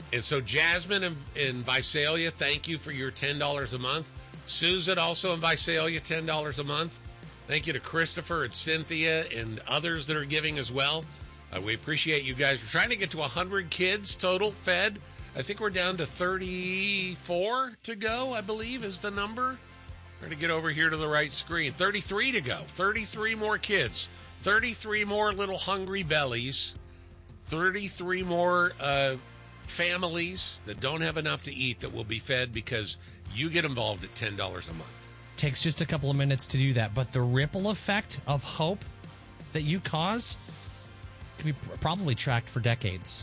And so Jasmine in Visalia, thank you for your $10 a month. Susan, also in Visalia, $10 a month. Thank you to Christopher and Cynthia and others that are giving as well. We appreciate you guys. We're trying to get to 100 kids total fed. I think we're down to 34 to go, I believe, is the number. Trying to get over here to the right screen. 33 to go. 33 more kids. 33 more little hungry bellies. 33 more families that don't have enough to eat that will be fed because you get involved at $10 a month. Takes just a couple of minutes to do that, but the ripple effect of hope that you cause can be probably tracked for decades.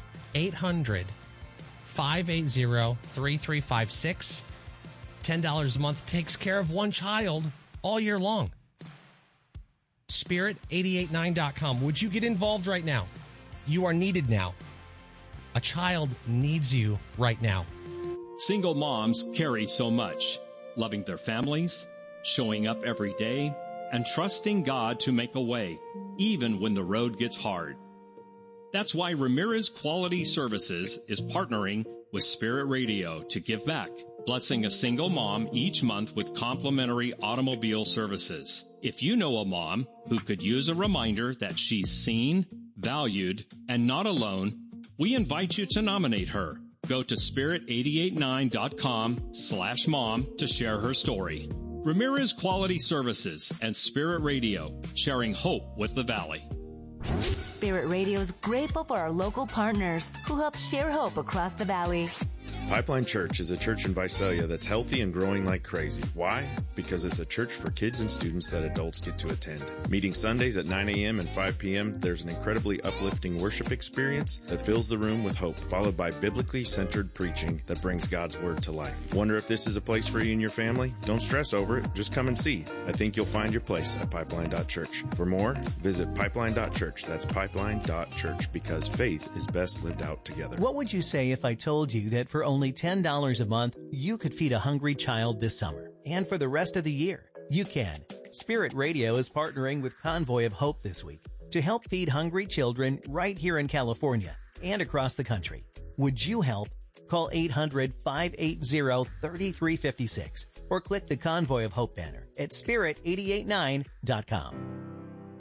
800-580-3356. $10 a month takes care of one child all year long. Spirit889.com. Would you get involved right now? You are needed now. A child needs you right now. Single moms carry so much, loving their families, showing up every day, and trusting God to make a way, even when the road gets hard. That's why Ramirez Quality Services is partnering with Spirit Radio to give back, blessing a single mom each month with complimentary automobile services. If you know a mom who could use a reminder that she's seen, valued, and not alone, we invite you to nominate her. Go to spirit889.com/mom to share her story. Ramirez Quality Services and Spirit Radio, sharing hope with the Valley. Spirit Radio is grateful for our local partners who help share hope across the Valley. Pipeline Church is a church in Visalia that's healthy and growing like crazy. Why? Because it's a church for kids and students that adults get to attend. Meeting Sundays at 9 a.m. and 5 p.m., there's an incredibly uplifting worship experience that fills the room with hope, followed by biblically centered preaching that brings God's Word to life. Wonder if this is a place for you and your family? Don't stress over it. Just come and see. I think you'll find your place at Pipeline.Church. For more, visit Pipeline.Church. That's Pipeline.Church, because faith is best lived out together. What would you say if I told you that for only $10 a month, you could feed a hungry child this summer and for the rest of the year? You can. Spirit Radio is partnering with Convoy of Hope this week to help feed hungry children right here in California and across the country. Would you help? Call 800-580-3356 or click the Convoy of Hope banner at spirit889.com.